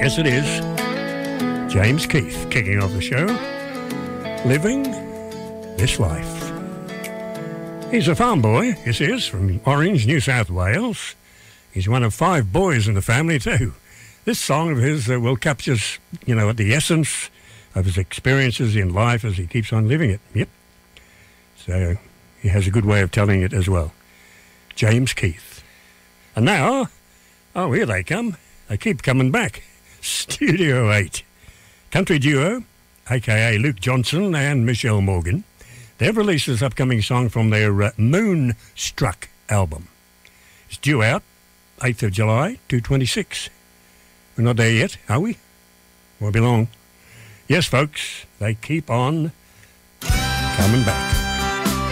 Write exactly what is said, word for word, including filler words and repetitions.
Yes, it is. James Keith kicking off the show. Living This Life. He's a farm boy, yes he is, from Orange, New South Wales. He's one of five boys in the family too. This song of his uh, will capture, you know, the essence of his experiences in life as he keeps on living it. Yep. So he has a good way of telling it as well. James Keith. And now, oh, here they come. They keep coming back. Studio eight. Country duo, a k a. Luke Johnson and Michelle Morgan. They've released this upcoming song from their uh, Moonstruck album. It's due out eighth of July, two twenty-six. We're not there yet, are we? Won't be long. Yes, folks, they keep on coming back.